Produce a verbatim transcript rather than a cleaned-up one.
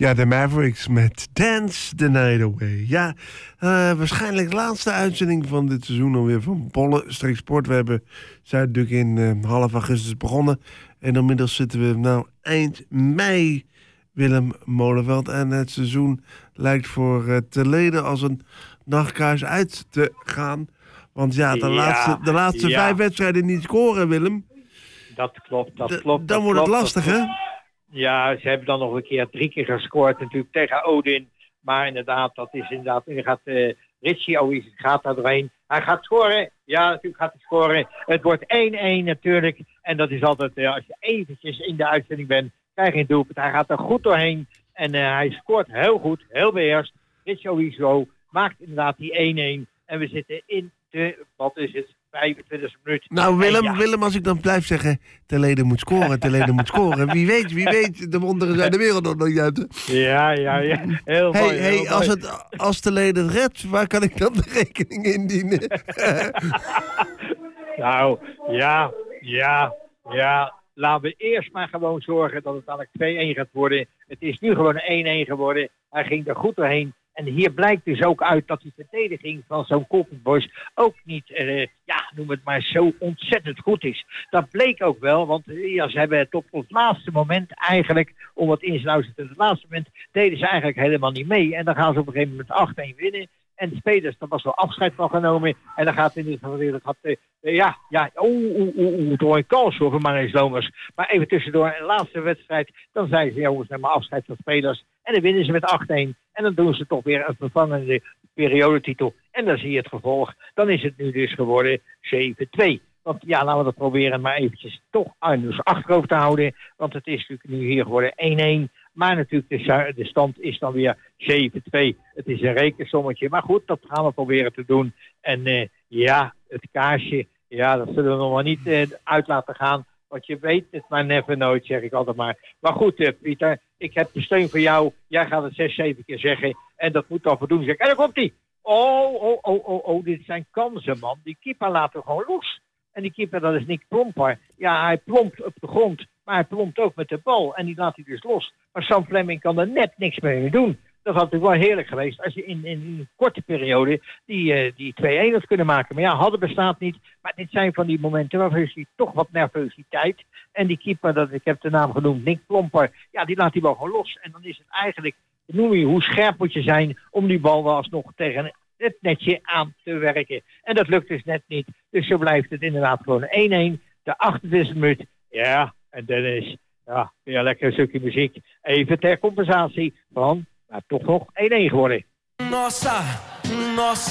Ja, de Mavericks met Dance the Night Away. Ja, uh, waarschijnlijk de laatste uitzending van dit seizoen alweer van Bolle Streek Sport. We hebben Zuid-Duk in uh, half augustus begonnen. En inmiddels zitten we nou eind mei, Willem Molenveld. En het seizoen lijkt voor uh, Teleden als een nachtkaars uit te gaan. Want ja, de ja, laatste, de laatste ja. vijf wedstrijden niet scoren, Willem. Dat klopt, dat D- klopt. Dan dat wordt klopt, het lastig, hè? Ja, ze hebben dan nog een keer drie keer gescoord natuurlijk tegen Odin. Maar inderdaad, dat is inderdaad... En dan gaat uh, Richie Owies gaat daar doorheen. Hij gaat scoren. Ja, natuurlijk gaat hij scoren. Het wordt één-één natuurlijk. En dat is altijd... Uh, als je eventjes in de uitzending bent, krijg je een doelpunt. Hij gaat er goed doorheen. En uh, hij scoort heel goed, heel beheerst. Richie Owies maakt inderdaad die één-één. En we zitten in de... Wat is het? vijfentwintigste minuut. Nou, Willem, ja. Willem, als ik dan blijf zeggen... Teleden moet scoren, Teleden moet scoren. Wie weet, wie weet. De wonderen zijn de wereld nog niet uit. Ja, ja, ja. Heel hey, mooi. Hey, heel als, mooi. het, als Teleden het redt, waar kan ik dan de rekening indienen? Nou, ja, ja, ja. Laten we eerst maar gewoon zorgen dat het dadelijk twee-één gaat worden. Het is nu gewoon één-één geworden. Hij ging er goed doorheen. En hier blijkt dus ook uit dat die verdediging van zo'n Colton Boys ook niet, uh, ja, noem het maar, zo ontzettend goed is. Dat bleek ook wel, want ja, ze hebben het op het laatste moment eigenlijk, om wat in zijn zitten, het laatste moment deden ze eigenlijk helemaal niet mee. En dan gaan ze op een gegeven moment acht-één winnen. En de spelers, daar was wel afscheid van genomen. En dan gaat in ieder geval weer, dat gaat, uh, ja, ja, oeh, oeh, oeh, oeh, door een kans voor Marijs Lomers. Maar even tussendoor, de laatste wedstrijd, dan zeiden ze, jongens, neem maar afscheid van spelers. En dan winnen ze met acht-één. En dan doen ze toch weer een vervangende periodetitel. En dan zie je het gevolg. Dan is het nu dus geworden zeven-twee. Want ja, laten we dat proberen maar eventjes toch dus achterhoofd te houden. Want het is natuurlijk nu hier geworden één-één. Maar natuurlijk, de, de stand is dan weer zeven-twee. Het is een rekensommetje. Maar goed, dat gaan we proberen te doen. En uh, ja, het kaarsje, ja, dat zullen we nog maar niet uh, uit laten gaan. Want je weet het maar never nooit, zeg ik altijd maar. Maar goed, uh, Pieter, ik heb de steun voor jou. Jij gaat het zes, zeven keer zeggen. En dat moet dan voldoen. Zeg. En dan komt hij. Oh, oh, oh, oh, oh, dit zijn kansen, man. Die keeper laat hem gewoon los. En die keeper, dat is Nick Plomper. Ja, hij plompt op de grond. Maar hij plompt ook met de bal. En die laat hij dus los. Maar Sam Fleming kan er net niks mee doen. Dat had natuurlijk wel heerlijk geweest als je in, in een korte periode die, uh, die twee-één had kunnen maken. Maar ja, hadden bestaat niet. Maar dit zijn van die momenten waarvan je toch wat nervositeit. En die keeper, dat, ik heb de naam genoemd, Nick Plomper. Ja, die laat die bal gewoon los. En dan is het eigenlijk, noem je, hoe scherp moet je zijn om die bal wel alsnog tegen het netje aan te werken. En dat lukt dus net niet. Dus zo blijft het inderdaad gewoon één-één. De achtentwintigste minuut. Ja, en dan is, ja, weer lekker een stukje muziek. Even ter compensatie van... maar toch nog één-één geworden. Nossa, nossa.